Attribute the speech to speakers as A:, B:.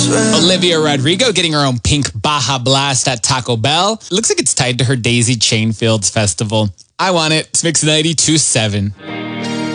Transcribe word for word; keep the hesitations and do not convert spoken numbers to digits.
A: Olivia Rodrigo getting her own pink Baja Blast at Taco Bell. Looks like it's tied to her Daisy Chain Fields Festival. I want it. It's Mix ninety-two point seven.